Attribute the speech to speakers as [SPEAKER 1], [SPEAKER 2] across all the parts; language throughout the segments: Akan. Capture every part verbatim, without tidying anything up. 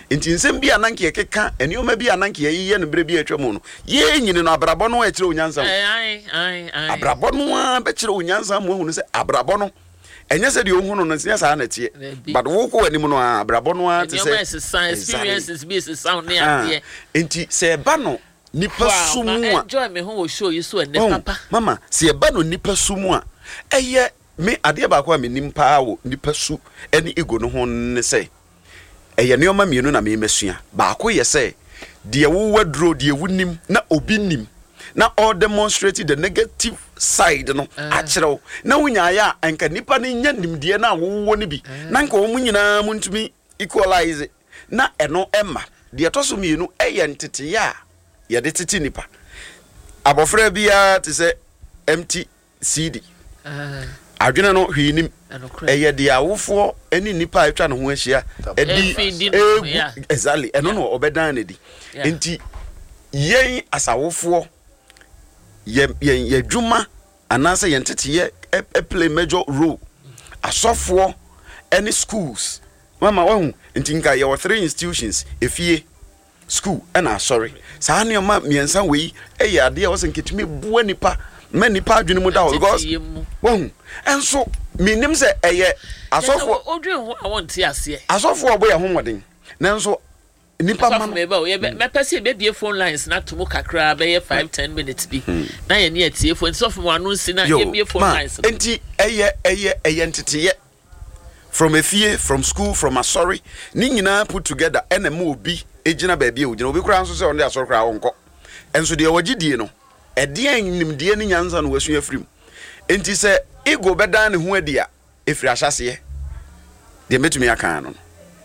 [SPEAKER 1] enti nsem bi ananke ye keka enioma bi ananke ye ye no bre bi atwam no ye nyine no abrabọ no e kire onyansa
[SPEAKER 2] ai ai ai
[SPEAKER 1] abrabọ no a be kire onyansa mo hu no se abrabọ no enye se de ohunu no nsia sa na tie but wo ko anim no abrabọ no a te se
[SPEAKER 2] experiences be se sound near there
[SPEAKER 1] enti se ba no nipa sumu a
[SPEAKER 2] enjoy me ho show you so ne papa
[SPEAKER 1] mama se ba no nipa sumu a eye me ade ba ko a me nimpa wo nipa su ene ego no ho ne se eye ne oma mienu na me mesua ba ko ye se de wo wadro de wunim na obi nim na all demonstrate the negative side no a kire na wunya ya anka nipa ne nya nimde na wo ne bi na nka wo nyina mu ntumi equalize na eno emma de to so mienu eye ntete ya ye de tete nipa abofra bia te se empty cd ah adwene no hwinim eye de awofo eni nipa atwa no ho ahia edi exactly eno no obedan na di enti yen asawofo ye ye dwuma anase ye ntete ye play major role asofo any schools mama wahu enti nka ye three institutions efie school and sorry saa ne ma miensa we eye ade a wosen ketumi bua nipa ma nipa adwene mu da because wahu enso minim se eye asofo
[SPEAKER 2] odwe ho awonte ase
[SPEAKER 1] asofo obo ye homoden nanso nipa ma
[SPEAKER 2] me ba ye me pese be bie phone lines na to mu kakra be ye five ten minutes bi na ye ne atie phone sofo mo anu si na ye bie phone lines
[SPEAKER 1] enti eye eye eye ntete from a fie from school from a sorry ni nyina put together ene mo obi ejina ba bia ojina obi kura nso se on dey asoro kura wonko enso de wagidie no ede animdie ni nyansa no wasu afrim enti se ego bedan ne ho adia efiri ahyase de metumi aka no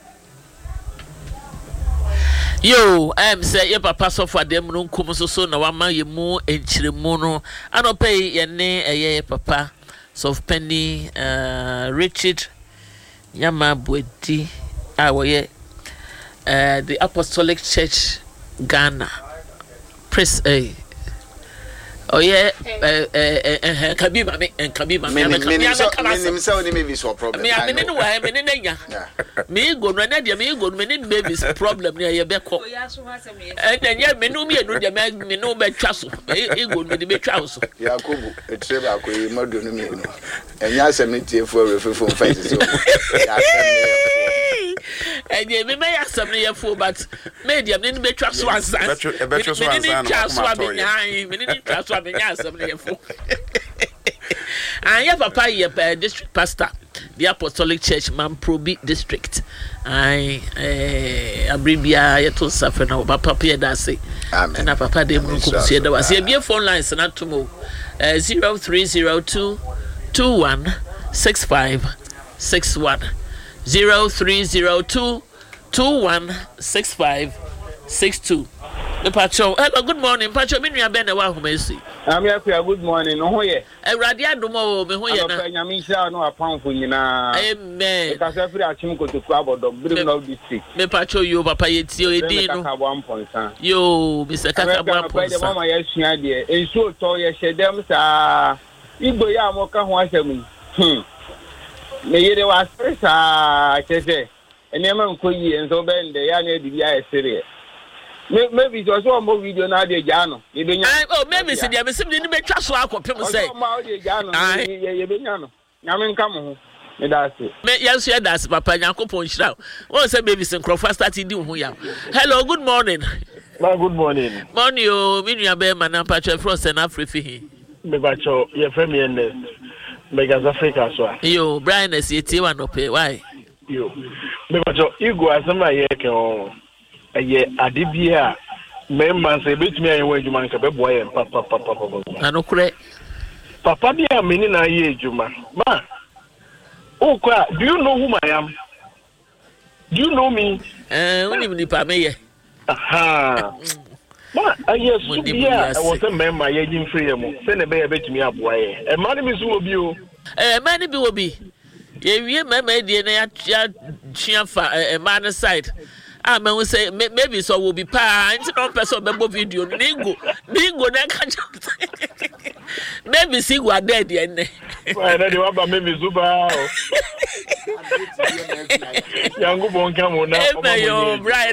[SPEAKER 2] yo em say ye papa so for dem no nkom so so na wa ma ye mu enchiremu no anopai ye ne eye papa so penny uh Richard Yama Bwedi awoye uh the Apostolic Church Ghana press eh oh yeah eh eh eh kabi mame en kabi mame
[SPEAKER 1] me me say oni me be so problem
[SPEAKER 2] me me ne wa me ne nya me go no na dia me go me ne baby problem ne ye be ko eh na nya me no me no dia me no be twa so e go me de be twa so
[SPEAKER 3] Yakubu etrebe akoyi madu no me no enya asem tie fo refefo fight so ya asem
[SPEAKER 2] eh me me asem ne ye fo but me dia me ne be twa so ansan
[SPEAKER 1] be twa so ansan
[SPEAKER 2] twa so abenya me ne twa so abenya asem ne ye fo and yeah papa ye district pastor the Apostolic Church Mamprobi district I eh abribia ye to safe na papa ye da say amen na papa dem no kum sie da was ye be phone lines na tomo zero three zero two two one six five six one zero three zero two two one six five six two. The patrol. Hello, good morning. Patrol, me nua ben na wa homesi.
[SPEAKER 4] I'm here for good morning. No hoye.
[SPEAKER 2] Ewrade adomo me hoye na.
[SPEAKER 4] Ano nyame sha no apanfo nyina.
[SPEAKER 2] Amen.
[SPEAKER 4] Ka sa firi achim kotoku abodo brim no district.
[SPEAKER 2] Me patrol yo papa ye ti o edin no. Yo, Mister Kakabwa Ponsa.
[SPEAKER 4] Mama ye sua de. Enso to ye hyedem sa. Igbo ya mo ka ho asem. Hmm. Me yire wa stressa chese. Enema nkoyi enso be nde ya na edibi ya esere. Maybe it was one more video now de Jano.
[SPEAKER 2] Oh, maybe see them sim ni be twa so akopem say.
[SPEAKER 4] Ye be nyano. Nyame nka mo. Me da se.
[SPEAKER 2] Me yes share that papa Yakopon shira. Won say baby sin crofast start di ho ya. Hello, good morning.
[SPEAKER 5] Ma good morning.
[SPEAKER 2] Morning o, me nua be man na patch frost na afrifi.
[SPEAKER 5] Me bacho ye femi ene. Me South Africa so.
[SPEAKER 2] Yo, Brian is eighty one up why?
[SPEAKER 5] Yo. Me bacho igu asema ye ke o. Aye adibia me man say betumi ayen adwuma nka bebo ayen papa papa papa
[SPEAKER 2] anokure
[SPEAKER 5] papa bia meni na aye adwuma ma okwa do you know who I am? Do you know me?
[SPEAKER 2] Eh uni ni pa me ye
[SPEAKER 5] aha ma aye su bia e wo se memma ye gin free mo se ne be ye betumi aboa ye e ma ne mi su obi o
[SPEAKER 2] eh ma ne bi obi ye wie memma die na ya tua fa e ma ne side ah man we say maybe so will be pa into no person bebo video ningo ningo na catch maybe see we are dead yen
[SPEAKER 5] why na dey wa ba maybe zuba yangu bonka mo na
[SPEAKER 2] o